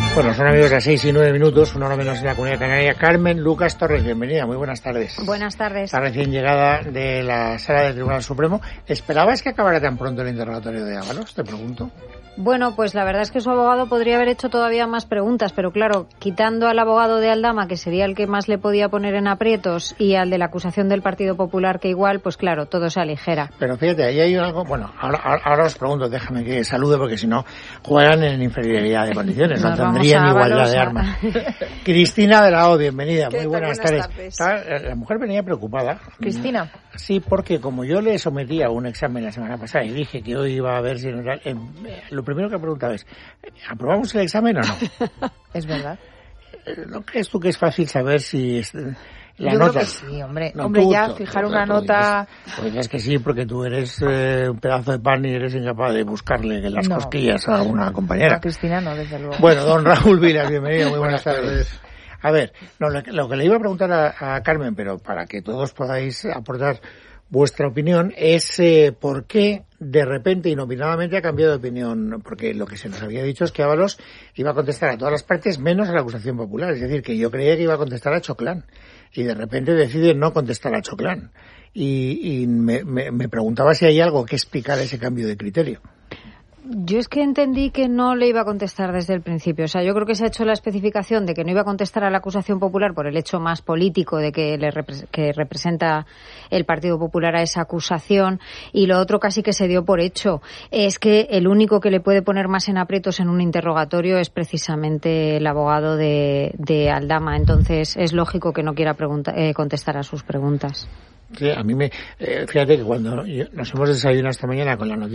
Bueno, son amigos las 6:09, una hora menos en la Comunidad Canaria. Carmen Lucas Torres, bienvenida, muy buenas tardes. Buenas tardes. La recién llegada de la Sala del Tribunal Supremo. ¿Esperabas que acabara tan pronto el interrogatorio de Ábalos? Te pregunto. Bueno, pues la verdad es que su abogado podría haber hecho todavía más preguntas, pero claro, quitando al abogado de Aldama, que sería el que más le podía poner en aprietos, y al de la acusación del Partido Popular, que igual, pues claro, todo se aligera. Pero fíjate, ahí hay algo, bueno, ahora os pregunto, déjame que salude, porque si no, juegan en inferioridad de condiciones, no tendrían igualdad de armas. Cristina de la O, bienvenida, muy buenas tardes. La mujer venía preocupada. Cristina. Sí, porque como yo le sometí a un examen la semana pasada y dije que hoy iba a ver si lo primero que he preguntado es, ¿aprobamos el examen o no? Es verdad. ¿No crees tú que es fácil saber si la Yo nota? creo que sí, hombre. No, hombre, tú, ya fijar una nota... Pues es que sí, porque tú eres un pedazo de pan y eres incapaz de buscarle las cosquillas a una compañera. A Cristina no, desde luego. Bueno, don Raúl Vilas, bienvenido, muy buenas tardes. A ver, lo que le iba a preguntar a Carmen, pero para que todos podáis aportar vuestra opinión, es por qué de repente, inopinadamente, ha cambiado de opinión. Porque lo que se nos había dicho es que Ábalos iba a contestar a todas las partes menos a la acusación popular. Es decir, que yo creía que iba a contestar a Choclán. Y de repente decide no contestar a Choclán. Y me preguntaba si hay algo que explicar ese cambio de criterio. Yo es que entendí que no le iba a contestar desde el principio. O sea, yo creo que se ha hecho la especificación de que no iba a contestar a la acusación popular por el hecho más político de que que representa el Partido Popular a esa acusación, y lo otro casi que se dio por hecho. Es que el único que le puede poner más en aprietos en un interrogatorio es precisamente el abogado de Aldama. Entonces es lógico que no quiera contestar a sus preguntas. Sí, a mí fíjate que cuando nos hemos desayunado esta mañana con la noticia